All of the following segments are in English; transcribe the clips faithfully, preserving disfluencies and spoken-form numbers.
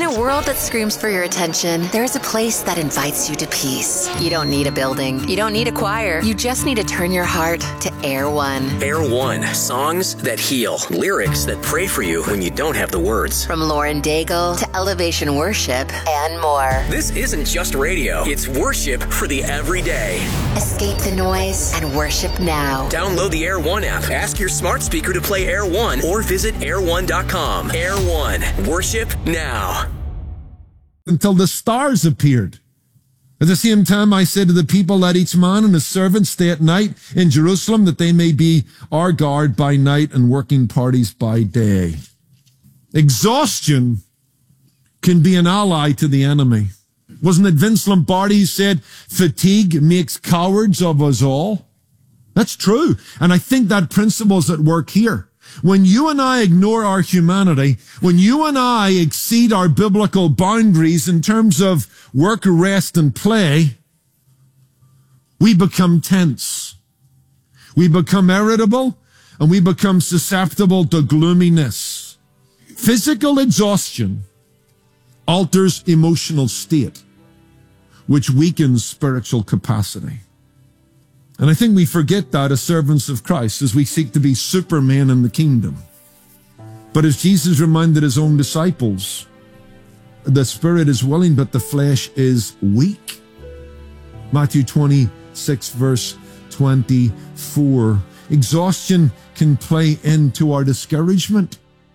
a world that screams for your attention, there is a place that invites you to peace. You don't need a building. You don't need a choir. You just need to turn your heart to Air One. Air One. Songs that heal. Lyrics that pray for you when you don't have the words. From Lauren Daigle to Elevation Worship and more. This isn't just radio. It's worship for the everyday. Escape the noise and worship now. Download the Air One app. Ask your smart speaker to play Air One or visit air one dot com. Air One. Worship now. Until the stars appeared. At the same time, I said to the people, let each man and his servant stay at night in Jerusalem, that they may be our guard by night and working parties by day. Exhaustion can be an ally to the enemy. Wasn't it Vince Lombardi who said, fatigue makes cowards of us all? That's true. And I think that principle's at work here. When you and I ignore our humanity, when you and I exceed our biblical boundaries in terms of work, rest, and play, we become tense. We become irritable, and we become susceptible to gloominess. Physical exhaustion alters emotional state, which weakens spiritual capacity. And I think we forget that as servants of Christ, as we seek to be supermen in the kingdom. But as Jesus reminded his own disciples, the spirit is willing, but the flesh is weak. Matthew twenty-six, verse twenty-four. Exhaustion can play into our discouragement.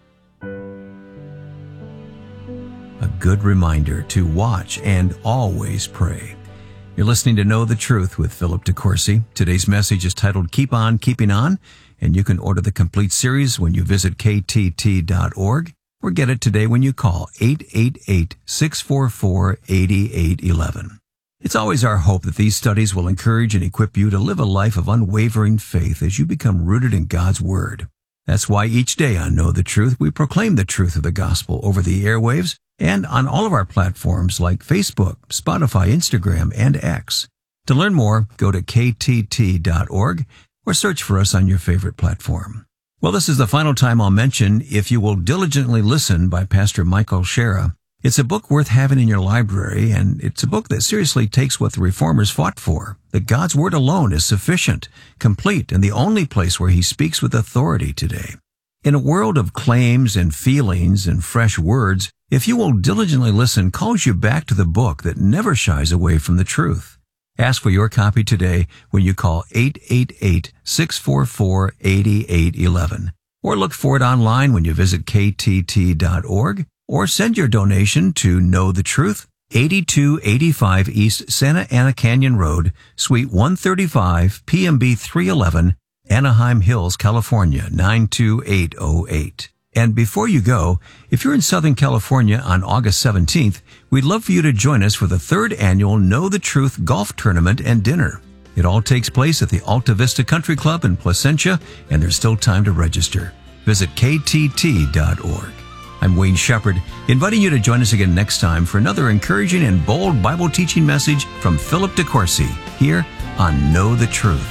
A good reminder to watch and always pray. You're listening to Know the Truth with Philip DeCourcy. Today's message is titled Keep On Keeping On, and you can order the complete series when you visit k t t dot org or get it today when you call eight eight eight, six four four, eight eight one one. It's always our hope that these studies will encourage and equip you to live a life of unwavering faith as you become rooted in God's Word. That's why each day on Know the Truth, we proclaim the truth of the gospel over the airwaves and on all of our platforms like Facebook, Spotify, Instagram, and X. To learn more, go to k t t dot org or search for us on your favorite platform. Well, this is the final time I'll mention If You Will Diligently Listen by Pastor Michael Shera. It's a book worth having in your library, and it's a book that seriously takes what the Reformers fought for, that God's Word alone is sufficient, complete, and the only place where He speaks with authority today. In a world of claims and feelings and fresh words, If You Will Diligently Listen calls you back to the book that never shies away from the truth. Ask for your copy today when you call eight eight eight, six four four, eight eight one one, or look for it online when you visit k t t dot org, or send your donation to Know the Truth, eighty-two eighty-five East Santa Ana Canyon Road, Suite one thirty-five, P M B three eleven, Anaheim Hills, California, nine two eight oh eight. And before you go, if you're in Southern California on August seventeenth, we'd love for you to join us for the third annual Know the Truth Golf Tournament and Dinner. It all takes place at the Alta Vista Country Club in Placentia, and there's still time to register. Visit k t t dot org. I'm Wayne Shepherd, inviting you to join us again next time for another encouraging and bold Bible teaching message from Philip DeCourcy here on Know the Truth.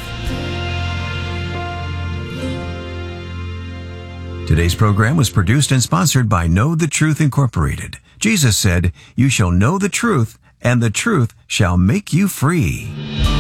Today's program was produced and sponsored by Know the Truth Incorporated. Jesus said, "You shall know the truth, and the truth shall make you free."